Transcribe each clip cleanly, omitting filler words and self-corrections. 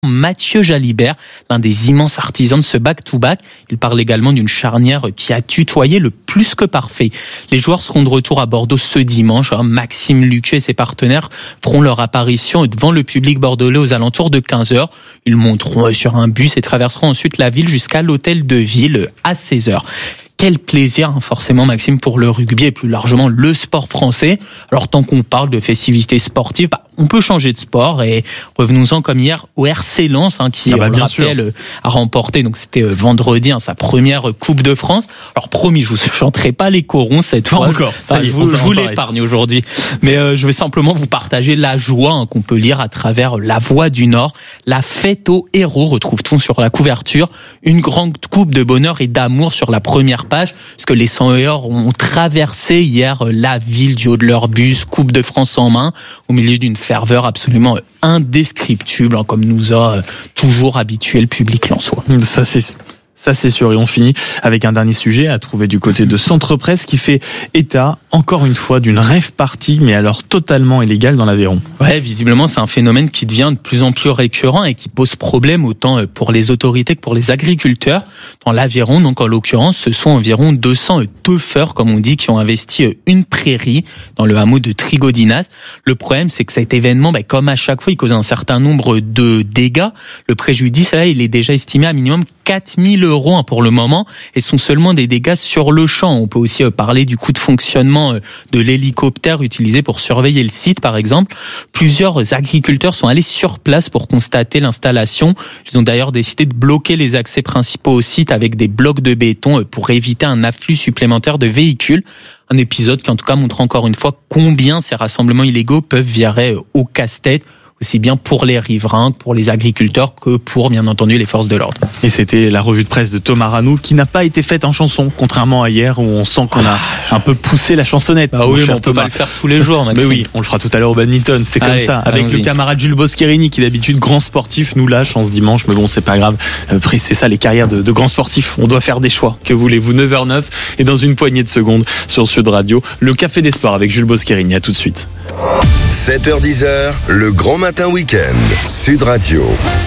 Mathieu Jalibert, l'un des immenses artisans de ce back-to-back. Il parle également d'une charnière qui a tutoyé le plus que parfait. Les joueurs seront de retour à Bordeaux ce dimanche. Maxime Lucu et ses partenaires feront leur apparition devant le public bordelais aux alentours de 15h. Ils monteront sur un bus et traverseront ensuite la ville jusqu'à l'hôtel de ville à 16h. Quel plaisir, forcément, Maxime, pour le rugby et plus largement le sport français. Alors, tant qu'on parle de festivités sportives, on peut changer de sport et revenons-en comme hier au RC Lens, qui, on le rappelle, a remporté, donc c'était vendredi, sa première Coupe de France. Alors, promis, je vous chanterai pas les corons cette fois. Encore. Je vous l'épargne aujourd'hui. Mais je vais simplement vous partager la joie qu'on peut lire à travers La Voix du Nord. La fête aux héros, retrouve-t-on sur la couverture. Une grande coupe de bonheur et d'amour sur la première page, parce que les 100 héros ont traversé hier la ville du haut de leur bus, Coupe de France en main, au milieu d'une ferveur absolument indescriptible, comme nous a toujours habitué le public lensois. Ça c'est sûr, et on finit avec un dernier sujet à trouver du côté de Centre Presse qui fait état, encore une fois, d'une rave party, mais alors totalement illégale dans l'Aveyron. Ouais, visiblement c'est un phénomène qui devient de plus en plus récurrent et qui pose problème autant pour les autorités que pour les agriculteurs. Dans l'Aveyron, donc en l'occurrence, ce sont environ 200 teufeurs, comme on dit, qui ont investi une prairie dans le hameau de Trigodinas. Le problème, c'est que cet événement, comme à chaque fois, il cause un certain nombre de dégâts. Le préjudice, là, il est déjà estimé à minimum 4 000 € pour le moment, et sont seulement des dégâts sur le champ. On peut aussi parler du coût de fonctionnement de l'hélicoptère utilisé pour surveiller le site, par exemple. Plusieurs agriculteurs sont allés sur place pour constater l'installation. Ils ont d'ailleurs décidé de bloquer les accès principaux au site avec des blocs de béton pour éviter un afflux supplémentaire de véhicules. Un épisode qui en tout cas montre encore une fois combien ces rassemblements illégaux peuvent virer au casse-tête, aussi bien pour les riverains, pour les agriculteurs que pour, bien entendu, les forces de l'ordre. Et c'était la revue de presse de Thomas Ranoux qui n'a pas été faite en chanson, contrairement à hier où on sent qu'on a un peu poussé la chansonnette. Oui, mais on peut pas le faire tous les jours, Maxime. Mais oui, on le fera tout à l'heure au badminton, c'est comme ça. Avec le camarade Jules Boscherini qui d'habitude grand sportif nous lâche en ce dimanche, mais bon, c'est pas grave. Après, c'est ça les carrières de grands sportifs. On doit faire des choix. Que voulez-vous? 9h09 et dans une poignée de secondes sur Sud Radio, le Café des Sports avec Jules Boscherini. À tout de suite. 7h-10h, le grand matin week-end. Sud Radio.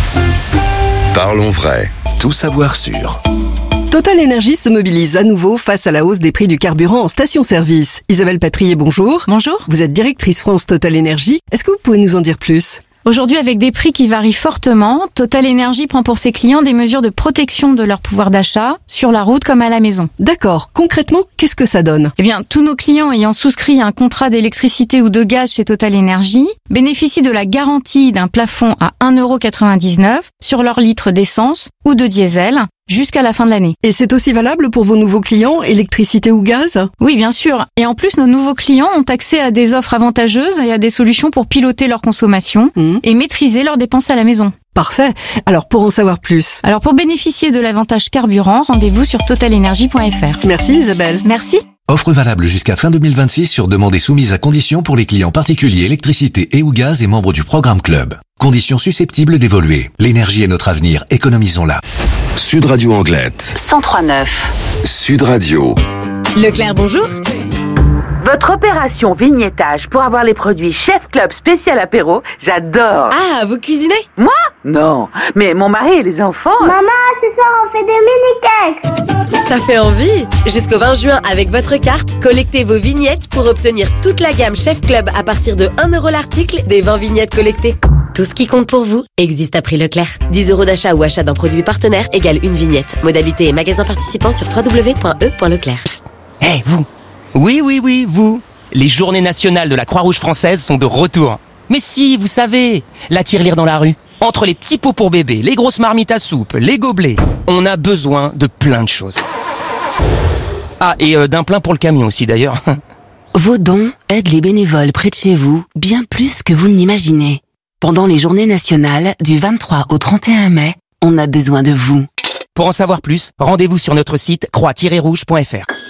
Parlons vrai. Tout savoir sûr. Total Énergie se mobilise à nouveau face à la hausse des prix du carburant en station-service. Isabelle Patrier, bonjour. Bonjour. Vous êtes directrice France Total Énergie. Est-ce que vous pouvez nous en dire plus ? Aujourd'hui, avec des prix qui varient fortement, Total Énergie prend pour ses clients des mesures de protection de leur pouvoir d'achat, sur la route comme à la maison. D'accord. Concrètement, qu'est-ce que ça donne ? Eh bien, tous nos clients ayant souscrit un contrat d'électricité ou de gaz chez Total Énergie bénéficient de la garantie d'un plafond à 1,99 € sur leur litre d'essence ou de diesel jusqu'à la fin de l'année. Et c'est aussi valable pour vos nouveaux clients, électricité ou gaz ? Oui, bien sûr. Et en plus, nos nouveaux clients ont accès à des offres avantageuses et à des solutions pour piloter leur consommation et maîtriser leurs dépenses à la maison. Parfait. Alors, pour en savoir plus. Alors, pour bénéficier de l'avantage carburant, rendez-vous sur totalenergie.fr. Merci Isabelle. Merci. Offre valable jusqu'à fin 2026 sur demande et soumise à conditions pour les clients particuliers électricité et ou gaz et membres du programme Club. Conditions susceptibles d'évoluer. L'énergie est notre avenir, économisons-la. Sud Radio Anglette. 103.9. Sud Radio. Leclerc, bonjour. Votre opération vignettage pour avoir les produits Chef Club spécial apéro, j'adore. Ah, vous cuisinez? Moi? Non, mais mon mari et les enfants... Maman, ce soir on fait des mini-cakes. Ça fait envie. Jusqu'au 20 juin, avec votre carte, collectez vos vignettes pour obtenir toute la gamme Chef Club à partir de 1 € l'article des 20 vignettes collectées. Tout ce qui compte pour vous existe à prix Leclerc. 10 € d'achat ou achat d'un produit partenaire égale une vignette. Modalité et magasin participant sur www.e.leclerc. Hey, vous! Oui, vous! Les journées nationales de la Croix-Rouge française sont de retour. Mais si, vous savez, la tirelire dans la rue. Entre les petits pots pour bébé, les grosses marmites à soupe, les gobelets, on a besoin de plein de choses. Ah, et d'un plein pour le camion aussi d'ailleurs. Vos dons aident les bénévoles près de chez vous bien plus que vous ne l'imaginez. Pendant les journées nationales du 23 au 31 mai, on a besoin de vous. Pour en savoir plus, rendez-vous sur notre site croix-rouge.fr.